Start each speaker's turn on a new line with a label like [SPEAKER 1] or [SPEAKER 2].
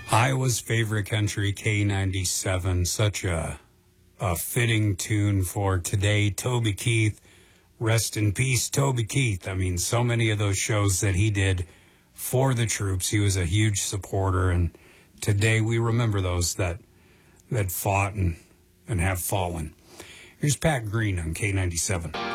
[SPEAKER 1] Iowa's favorite country, K97, such a fitting tune for today. Toby Keith, rest in peace, Toby Keith. I mean, so many of those shows that he did for the troops, he was a huge supporter, and today we remember those that fought and have fallen. Here's Pat Green on K97.